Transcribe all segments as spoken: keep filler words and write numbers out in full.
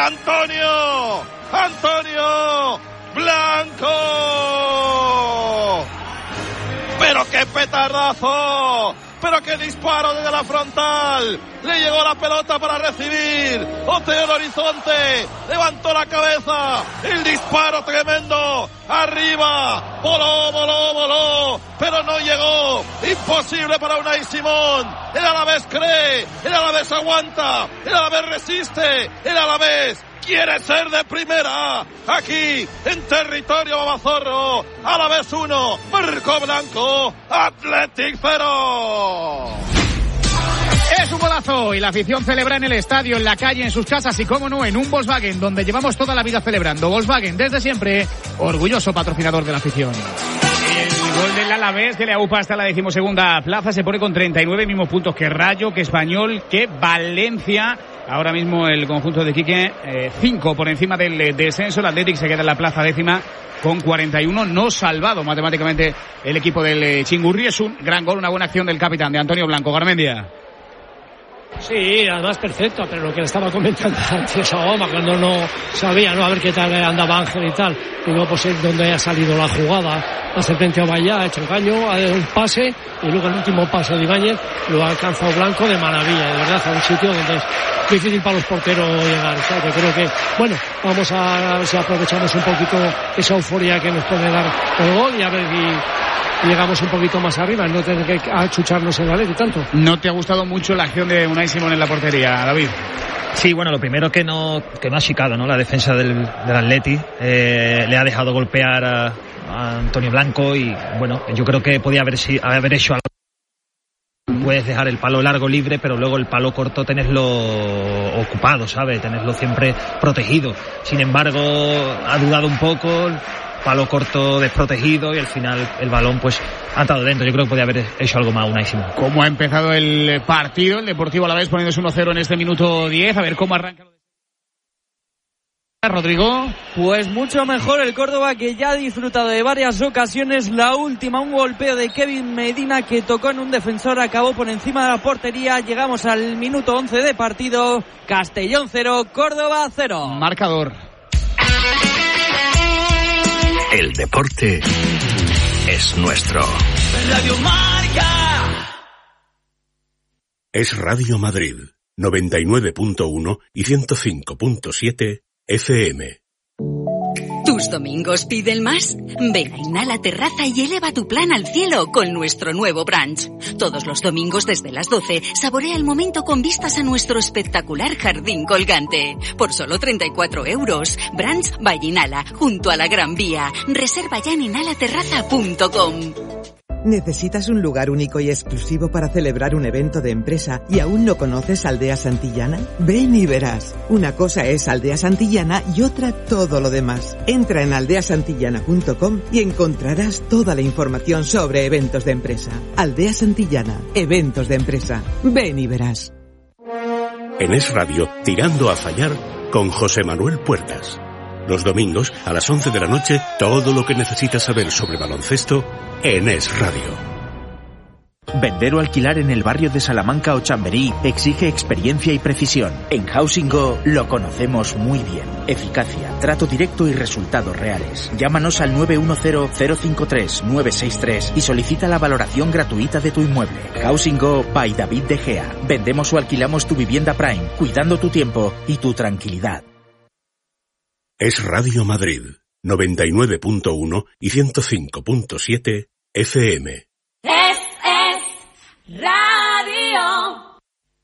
Antonio, Antonio Blanco. Pero qué petardazo, pero qué disparo desde la frontal. Le llegó la pelota para recibir. Oteó el horizonte, levantó la cabeza. El disparo tremendo. Arriba, voló, voló, voló, pero no llegó. Imposible para Unai Simón. El Alavés cree, el Alavés aguanta, el Alavés resiste, el Alavés quiere ser de primera. Aquí, en territorio babazorro. Alavés uno, Marco Blanco, Athletic cero. Es un golazo y la afición celebra en el estadio, en la calle, en sus casas y, cómo no, en un Volkswagen, donde llevamos toda la vida celebrando. Volkswagen, desde siempre, orgulloso patrocinador de la afición. El gol del Alavés que le aupa hasta la decimosegunda plaza, se pone con treinta y nueve, mismos puntos que Rayo, que Español, que Valencia. Ahora mismo el conjunto de Quique, eh, cinco por encima del descenso. El Athletic se queda en la plaza décima con cuarenta y uno, no salvado matemáticamente el equipo del Chingurri. Es un gran gol, una buena acción del capitán, de Antonio Blanco. Garmendia. Sí, además perfecto, pero lo que le estaba comentando antes a Oma, cuando no sabía, ¿no? A ver qué tal andaba Ángel y tal, y luego pues es donde ha salido la jugada, hace frente a Vallá, ha hecho el caño, ha dado un pase, y luego el último pase de Ibáñez lo ha alcanzado Blanco de maravilla, de verdad, a un sitio donde es difícil para los porteros llegar, o sea, que creo que, bueno, vamos a ver si aprovechamos un poquito esa euforia que nos puede dar el gol y a ver si llegamos un poquito más arriba, no tener que achucharnos en la ley y tanto. ¿No te ha gustado mucho la acción de Unai Simón en la portería, David? Sí, bueno, lo primero que no que no ha achicado, ¿no? La defensa del, del Atleti, eh, le ha dejado golpear a, a Antonio Blanco y, bueno, yo creo que podía haber, haber hecho algo. Puedes dejar el palo largo libre, pero luego el palo corto tenerlo ocupado, ¿sabes? Tenerlo siempre protegido. Sin embargo, ha dudado un poco, palo corto desprotegido y al final el balón pues ha estado dentro. Yo creo que podía haber hecho algo más Unai Simón. ¿Cómo ha empezado el partido? El Deportivo Alavés poniéndose uno cero en este minuto diez. A ver cómo arranca. Rodrigo. Pues mucho mejor el Córdoba, que ya ha disfrutado de varias ocasiones. La última, un golpeo de Kevin Medina que tocó en un defensor, acabó por encima de la portería. Llegamos al minuto once de partido. Castellón cero, Córdoba cero. Marcador. El deporte es nuestro. Radio Marca. Es Radio Madrid, noventa y nueve punto uno y ciento cinco punto siete F M. ¿Tus domingos piden más? Ven a Inhala Terraza y eleva tu plan al cielo con nuestro nuevo brunch. Todos los domingos desde las doce, saborea el momento con vistas a nuestro espectacular jardín colgante. Por solo treinta y cuatro euros. Brunch by Inhala, junto a la Gran Vía. Reserva ya en inhala terraza punto com. ¿Necesitas un lugar único y exclusivo para celebrar un evento de empresa y aún no conoces Aldea Santillana? Ven y verás. Una cosa es Aldea Santillana y otra todo lo demás. Entra en aldea santillana punto com y encontrarás toda la información sobre eventos de empresa. Aldea Santillana, eventos de empresa. Ven y verás. En Es Radio, Tirando a Fallar, con José Manuel Puertas. Los domingos, a las once de la noche, todo lo que necesitas saber sobre baloncesto en Es Radio. Vender o alquilar en el barrio de Salamanca o Chamberí exige experiencia y precisión. En Housing Go lo conocemos muy bien. Eficacia, trato directo y resultados reales. Llámanos al nueve uno cero, cero cinco tres, nueve seis tres y solicita la valoración gratuita de tu inmueble. Housing Go by David De Gea. Vendemos o alquilamos tu vivienda Prime, cuidando tu tiempo y tu tranquilidad. Es Radio Madrid, noventa y nueve punto uno y ciento cinco punto siete F M. Es, es Radio.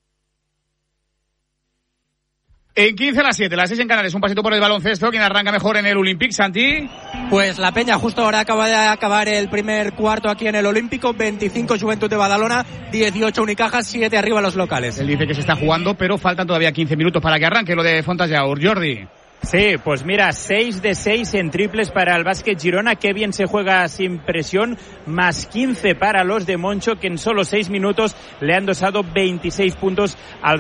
En quince a las siete, las seis en Canarias, un pasito por el baloncesto. ¿Quién arranca mejor en el Olympique, Santi? Pues la Peña, justo ahora acaba de acabar el primer cuarto aquí en el Olímpico. veinticinco Juventud de Badalona, dieciocho Unicaja, siete arriba los locales. Él dice que se está jugando, pero faltan todavía quince minutos para que arranque lo de Fontajaur. Jordi. Sí, pues mira, seis de seis en triples para el Básquet Girona, qué bien se juega sin presión, más quince para los de Moncho, que en solo seis minutos le han dosado veintiséis puntos al